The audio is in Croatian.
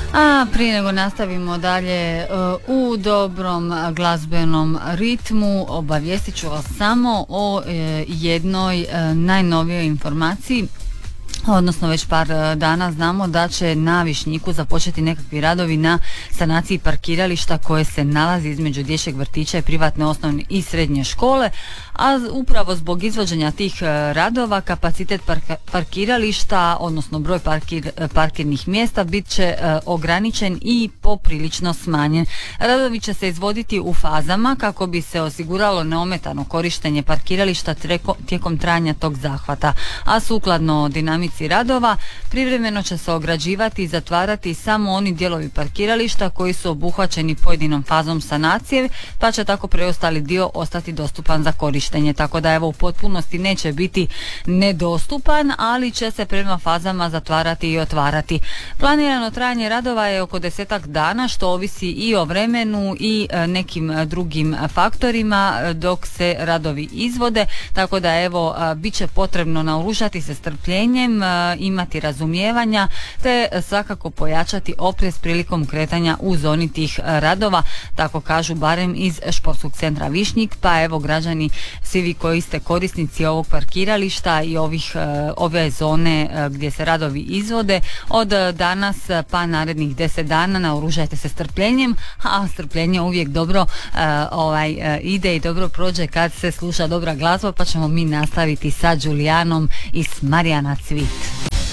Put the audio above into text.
A prije nego nastavimo dalje u dobrom glazbenom ritmu, obavijestit ću vas samo o jednoj najnovijoj informaciji. Odnosno već par dana znamo da će na Višnjiku započeti nekakvi radovi na sanaciji parkirališta koje se nalazi između dječjeg vrtića i privatne osnovne i srednje škole, a upravo zbog izvođenja tih radova kapacitet parkirališta, odnosno broj parkirnih mjesta bit će ograničen i poprilično smanjen. Radovi će se izvoditi u fazama kako bi se osiguralo neometano korištenje parkirališta tijekom trajanja tog zahvata, a sukladno dinamici radova privremeno će se ograđivati i zatvarati samo oni dijelovi parkirališta koji su obuhvaćeni pojedinom fazom sanacije, pa će tako preostali dio ostati dostupan za korištenje, tako da evo u potpunosti neće biti nedostupan, ali će se prema fazama zatvarati i otvarati. Planirano trajanje radova je oko 10 dana, što ovisi i o vremenu i nekim drugim faktorima dok se radovi izvode, tako da evo bit će potrebno naoružati se strpljenjem, imati razumijevanja te svakako pojačati oprez prilikom kretanja u zoni tih radova, tako kažu barem iz Športskog centra Višnjik. Pa evo građani, svi vi koji ste korisnici ovog parkirališta i ove zone gdje se radovi izvode, od danas pa narednih 10 dana naoružajte se strpljenjem, a strpljenje uvijek dobro ide i dobro prođe kad se sluša dobra glazba, pa ćemo mi nastaviti sa Đulijanom i s Marijana Cvit.